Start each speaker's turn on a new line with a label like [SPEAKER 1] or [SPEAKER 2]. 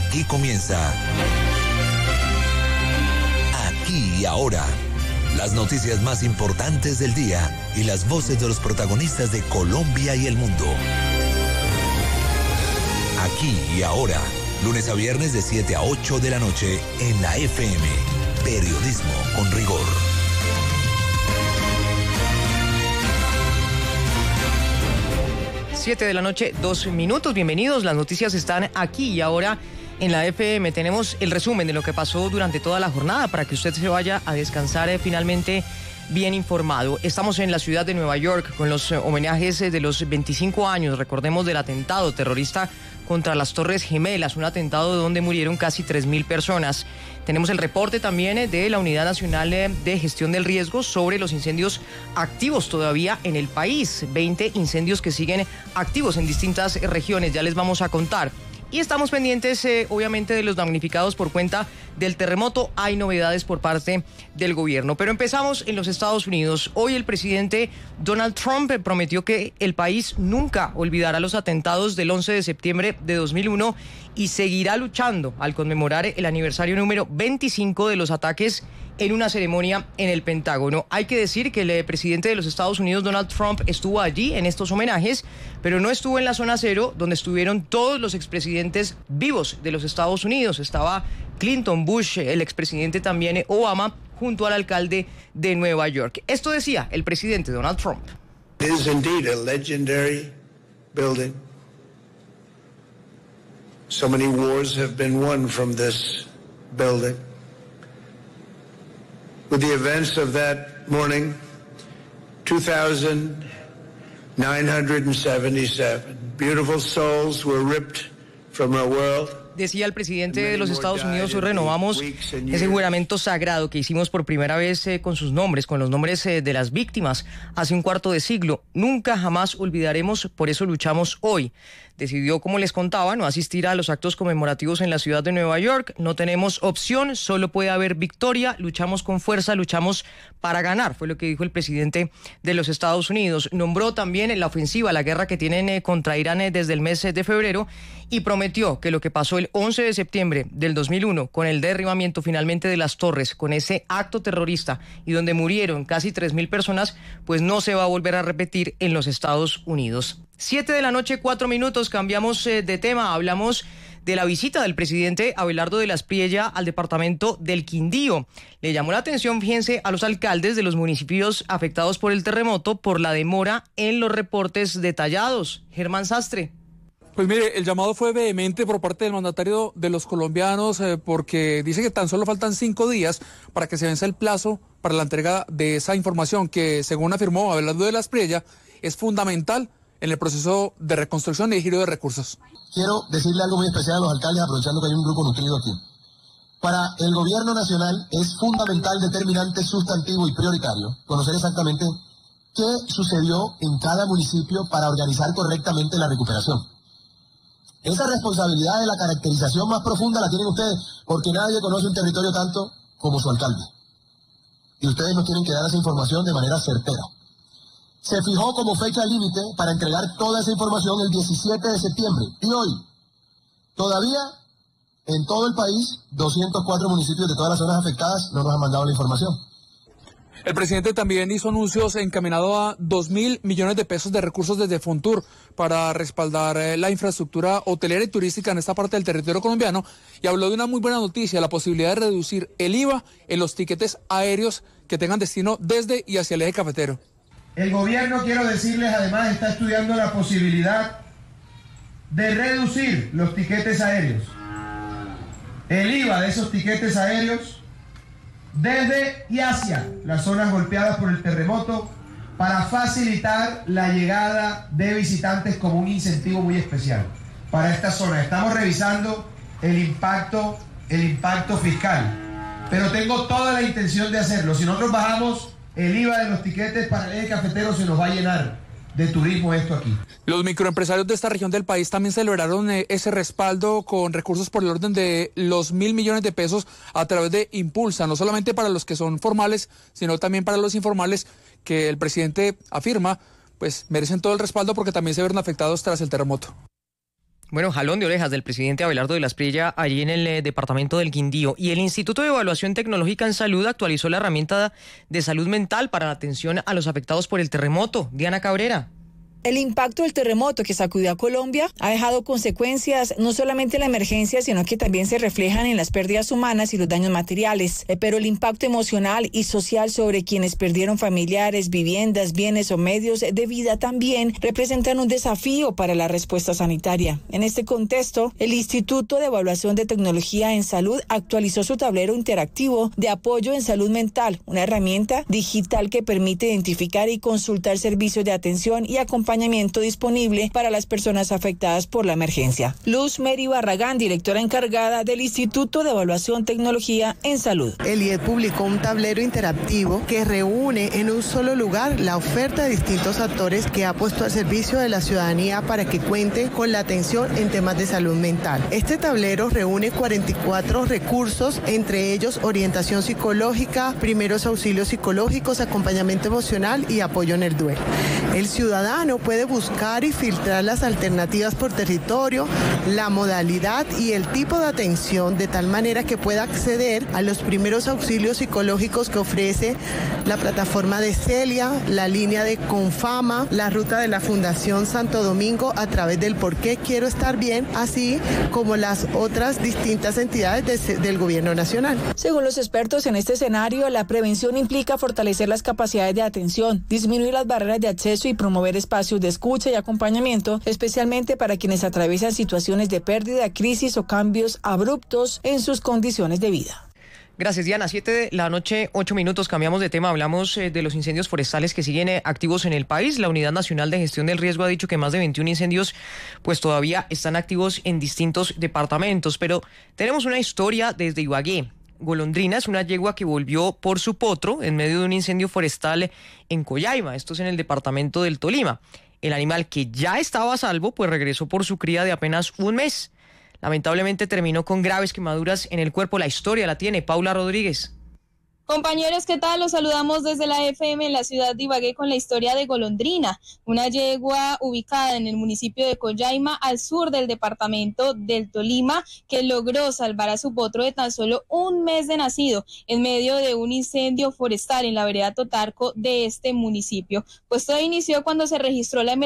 [SPEAKER 1] Aquí comienza Aquí y Ahora. Las noticias más importantes del día y las voces de los protagonistas de Colombia y el mundo. Aquí y Ahora, lunes a viernes de 7 a 8 de la noche en la FM. Periodismo con rigor.
[SPEAKER 2] 7 de la noche, 2 minutos. Bienvenidos. Las noticias están aquí y ahora en la FM. Tenemos el resumen de lo que pasó durante toda la jornada para que usted se vaya a descansar finalmente bien informado. Estamos en la ciudad de Nueva York con los homenajes de los 25 años, recordemos, del atentado terrorista contra las Torres Gemelas, un atentado donde murieron casi 3.000 personas. Tenemos el reporte también de la Unidad Nacional de Gestión del Riesgo sobre los incendios activos todavía en el país. 20 incendios que siguen activos en distintas regiones, ya les vamos a contar. Y estamos pendientes, obviamente, de los damnificados por cuenta del terremoto. Hay novedades por parte del gobierno. Pero empezamos en los Estados Unidos. Hoy el presidente Donald Trump prometió que el país nunca olvidará los atentados del 11 de septiembre de 2001 y seguirá luchando al conmemorar el aniversario número 25 de los ataques en una ceremonia en el Pentágono. Hay que decir que el presidente de los Estados Unidos, Donald Trump, estuvo allí en estos homenajes, pero no estuvo en la zona cero, donde estuvieron todos los expresidentes vivos de los Estados Unidos. Estaba Clinton, Bush, el expresidente también Obama, junto al alcalde de Nueva York. Esto decía el presidente Donald Trump.
[SPEAKER 3] It is indeed a legendary building. So many wars have been won from this building. With the events of that morning, 2,977 beautiful souls were ripped from our world.
[SPEAKER 2] Decía el presidente de los Estados Unidos: hoy renovamos ese juramento sagrado que hicimos por primera vez con sus nombres, con los nombres de las víctimas hace un cuarto de siglo. Nunca jamás olvidaremos, por eso luchamos hoy. Decidió, como les contaba, no asistir a los actos conmemorativos en la ciudad de Nueva York. No tenemos opción, solo puede haber victoria. Luchamos con fuerza, luchamos para ganar, fue lo que dijo el presidente de los Estados Unidos. Nombró también la ofensiva, la guerra que tienen contra Irán desde el mes de febrero, y prometió que lo que pasó el 11 de septiembre del 2001, con el derribamiento finalmente de las torres, con ese acto terrorista y donde murieron casi 3.000 personas, pues no se va a volver a repetir en los Estados Unidos. 7 de la noche, 4 minutos, cambiamos de tema, hablamos de la visita del presidente Abelardo de la Espriella al departamento del Quindío. Le llamó la atención, fíjense, a los alcaldes de los municipios afectados por el terremoto por la demora en los reportes detallados. Germán Sastre.
[SPEAKER 4] Pues mire, el llamado fue vehemente por parte del mandatario de los colombianos porque dice que tan solo faltan 5 días para que se venza el plazo para la entrega de esa información que, según afirmó Abelardo de la Espriella, es fundamental en el proceso de reconstrucción y giro de recursos.
[SPEAKER 5] Quiero decirle algo muy especial a los alcaldes, aprovechando que hay un grupo nutrido aquí. Para el gobierno nacional es fundamental, determinante, sustantivo y prioritario conocer exactamente qué sucedió en cada municipio para organizar correctamente la recuperación. Esa responsabilidad de la caracterización más profunda la tienen ustedes, porque nadie conoce un territorio tanto como su alcalde. Y ustedes nos tienen que dar esa información de manera certera. Se fijó como fecha límite para entregar toda esa información el 17 de septiembre. Y hoy, todavía en todo el país, 204 municipios de todas las zonas afectadas no nos han mandado la información.
[SPEAKER 4] El presidente también hizo anuncios encaminados a 2.000 millones de pesos de recursos desde Fontur para respaldar la infraestructura hotelera y turística en esta parte del territorio colombiano, y habló de una muy buena noticia, la posibilidad de reducir el IVA en los tiquetes aéreos que tengan destino desde y hacia el eje cafetero.
[SPEAKER 6] El gobierno, quiero decirles, además está estudiando la posibilidad de reducir los tiquetes aéreos, el IVA de esos tiquetes aéreos desde y hacia las zonas golpeadas por el terremoto, para facilitar la llegada de visitantes como un incentivo muy especial para esta zona. Estamos revisando el impacto fiscal, pero tengo toda la intención de hacerlo. Si nosotros bajamos el IVA de los tiquetes para el eje cafetero, se nos va a llenar de turismo esto aquí.
[SPEAKER 4] Los microempresarios de esta región del país también celebraron ese respaldo con recursos por el orden de los 1.000 millones de pesos a través de Impulsa, no solamente para los que son formales, sino también para los informales, que el presidente afirma pues merecen todo el respaldo porque también se vieron afectados tras el terremoto.
[SPEAKER 2] Bueno, jalón de orejas del presidente Abelardo de la Espriella allí en el departamento del Quindío. Y el Instituto de Evaluación Tecnológica en Salud actualizó la herramienta de salud mental para la atención a los afectados por el terremoto. Diana Cabrera.
[SPEAKER 7] El impacto del terremoto que sacudió a Colombia ha dejado consecuencias no solamente en la emergencia, sino que también se reflejan en las pérdidas humanas y los daños materiales. Pero el impacto emocional y social sobre quienes perdieron familiares, viviendas, bienes o medios de vida también representan un desafío para la respuesta sanitaria. En este contexto, el Instituto de Evaluación de Tecnología en Salud actualizó su tablero interactivo de apoyo en salud mental, una herramienta digital que permite identificar y consultar servicios de atención y acompañamiento disponible para las personas afectadas por la emergencia. Luz Meri Barragán, directora encargada del Instituto de Evaluación Tecnología en Salud.
[SPEAKER 8] El IED publicó un tablero interactivo que reúne en un solo lugar la oferta de distintos actores que ha puesto al servicio de la ciudadanía para que cuente con la atención en temas de salud mental. Este tablero reúne 44 recursos, entre ellos orientación psicológica, primeros auxilios psicológicos, acompañamiento emocional y apoyo en el duelo. El ciudadano puede buscar y filtrar las alternativas por territorio, la modalidad y el tipo de atención de tal manera que pueda acceder a los primeros auxilios psicológicos que ofrece la plataforma de Celia, la línea de Confama, la ruta de la Fundación Santo Domingo a través del Por qué quiero estar bien, así como las otras distintas entidades del gobierno nacional.
[SPEAKER 7] Según los expertos en este escenario, la prevención implica fortalecer las capacidades de atención, disminuir las barreras de acceso y promover espacios de escucha y acompañamiento, especialmente para quienes atraviesan situaciones de pérdida, crisis o cambios abruptos en sus condiciones de vida.
[SPEAKER 2] Gracias, Diana. 7:08 p.m, cambiamos de tema. Hablamos de los incendios forestales que siguen activos en el país. La Unidad Nacional de Gestión del Riesgo ha dicho que más de 21 incendios pues todavía están activos en distintos departamentos. Pero tenemos una historia desde Ibagué. Golondrina es una yegua que volvió por su potro en medio de un incendio forestal en Collaima. Esto es en el departamento del Tolima. El animal, que ya estaba a salvo, pues regresó por su cría de apenas un mes. Lamentablemente terminó con graves quemaduras en el cuerpo. La historia la tiene Paula Rodríguez.
[SPEAKER 9] Compañeros, ¿qué tal? Los saludamos desde la FM en la ciudad de Ibagué con la historia de Golondrina, una yegua ubicada en el municipio de Collaima, al sur del departamento del Tolima, que logró salvar a su potro de tan solo un mes de nacido en medio de un incendio forestal en la vereda Totarco de este municipio. Pues todo inició cuando se registró la emergencia